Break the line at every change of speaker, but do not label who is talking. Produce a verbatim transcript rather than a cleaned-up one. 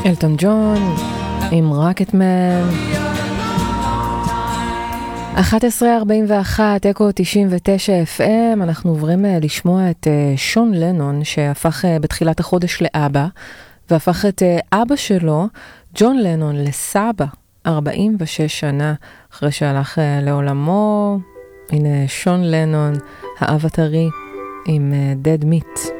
אלטון ג'ון עם רוקטמן. אחת עשרה ארבעים ואחת, אקו תשעים ותשע אף אם. אנחנו עוברים לשמוע את שון לנון, שהפך בתחילת החודש לאבא, והפך את אבא שלו, ג'ון לנון, לסבא, ארבעים ושש שנה אחרי שהלך לעולמו. הנה שון לנון, האב הטרי, עם Dead Meat.